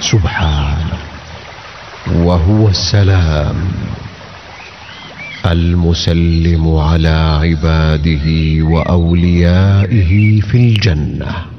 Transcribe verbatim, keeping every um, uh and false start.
سبحانه، وهو السلام المسلم على عباده وأوليائه في الجنة.